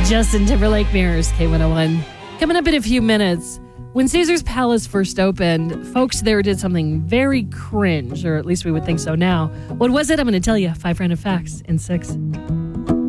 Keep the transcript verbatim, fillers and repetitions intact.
Justin Timberlake, Mirrors, K one oh one. Coming up in a few minutes, when Caesar's Palace first opened, folks there did something very cringe, or at least we would think so now. What was it? I'm going to tell you. Five random facts in six.